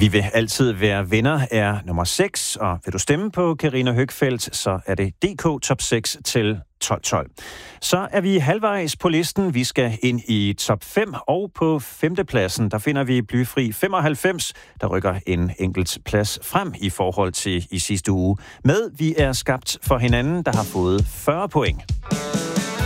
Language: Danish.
Vi vil altid være venner er nummer 6, og vil du stemme på Carina Høgfeldt, så er det DK top 6 til 12. Så er vi halvvejs på listen. Vi skal ind i top 5, og på 5. pladsen, der finder vi Blyfri 95, der rykker en enkelt plads frem i forhold til i sidste uge. Med Vi er skabt for hinanden, der har fået 40 point.